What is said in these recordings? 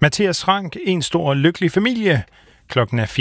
Mathias Rank, en stor lykkelig familie. Klokken er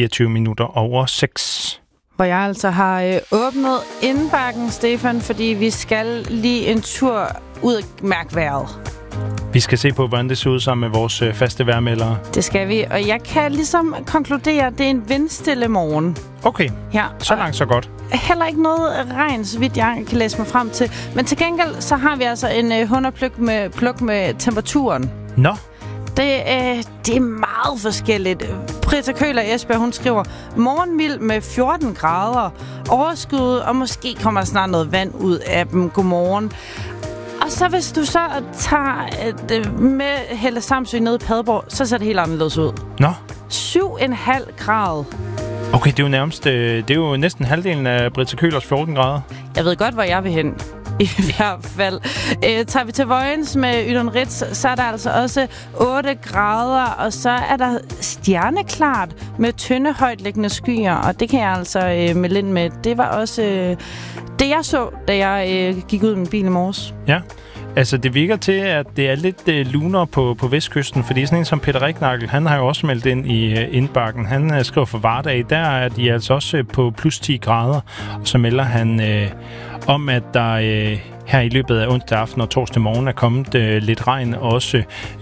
6:24. Hvor jeg altså har åbnet indbakken, Stefan, fordi vi skal lige en tur ud og mærke vejret. Vi skal se på, hvordan det ser ud sammen med vores faste vejrmeldere. Det skal vi, og jeg kan ligesom konkludere, at det er en vindstille morgen. Okay, ja, så langt så godt. Heller ikke noget regn, så vidt jeg kan læse mig frem til. Men til gengæld, så har vi altså en hunderpluk med temperaturen. Nå. Det er meget forskelligt. Britta Køhler Esbjerg, hun skriver, morgenmild med 14 grader, overskyet, og måske kommer der snart noget vand ud af dem. Godmorgen. Og så hvis du så tager med Helle Samsø ned i Padborg, så ser det helt anderledes ud. Nå. 7,5 grader. Okay, det er jo nærmest, det er jo næsten halvdelen af Britta Køhlers 14 grader. Jeg ved godt, hvor jeg vil hen. I hvert fald. Tager vi til Vojens med Ydun Ritz, så er der altså også 8 grader, og så er der stjerneklart med tynde højtliggende skyer, og det kan jeg altså melde ind med. Det var også det, jeg så, da jeg gik ud med bil i morges. Ja. Altså, det virker til, at det er lidt luner på vestkysten, fordi sådan en som Peter Riknagel, han har jo også meldt ind i indbakken. Han skriver for Vardag, der er de altså også på plus 10 grader, og så melder han om, at der her i løbet af onsdag aften og torsdag morgen er kommet lidt regn, og også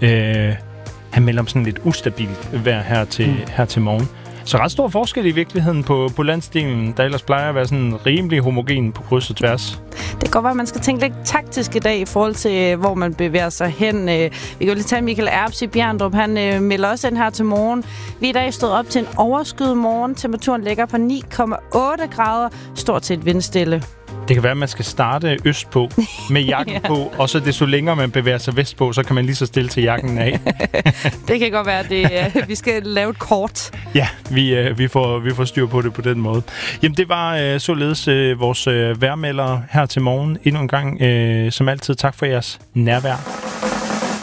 han melder om sådan lidt ustabilt vejr her til morgen. Så ret stor forskel i virkeligheden på landsdelen, der ellers plejer at være sådan rimelig homogen på kryds og tværs. Det kan godt være, at man skal tænke lidt taktisk i dag i forhold til, hvor man bevæger sig hen. Vi kan jo lige tage Michael Erbs i Bjerndrup. Han melder også ind her til morgen. Vi er i dag stået op til en overskyet morgen. Temperaturen ligger på 9,8 grader. Stort set vindstille. Det kan være, at man skal starte østpå med jakken på, og så desto længere man bevæger sig vestpå, så kan man lige så stille til jakken af. Det kan godt være, at vi skal lave et kort. Ja, vi får styr på det på den måde. Jamen, det var således vores vejrmeldere her til morgen. Endnu en gang, som altid, tak for jeres nærvær.